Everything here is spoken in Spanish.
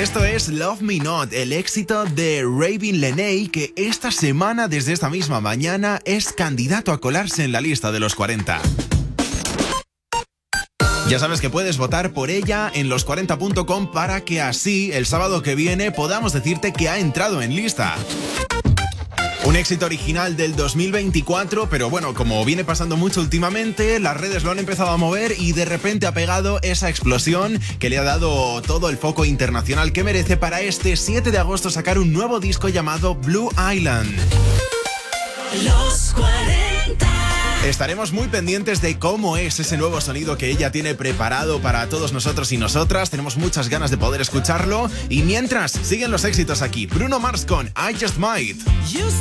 Esto es Love Me Not, el éxito de Ravin Lenay, que esta semana, desde esta misma mañana, es candidato a colarse en la lista de los 40. Ya sabes que puedes votar por ella en los40.com para que así, el sábado que viene, podamos decirte que ha entrado en lista. Un éxito original del 2024, pero bueno, como viene pasando mucho últimamente, las redes lo han empezado a mover y de repente ha pegado esa explosión que le ha dado todo el foco internacional que merece para este 7 de agosto sacar un nuevo disco llamado Blue Island. Los 40. Estaremos muy pendientes de cómo es ese nuevo sonido que ella tiene preparado para todos nosotros y nosotras. Tenemos muchas ganas de poder escucharlo. Y mientras, siguen los éxitos aquí. Bruno Mars con I Just Might.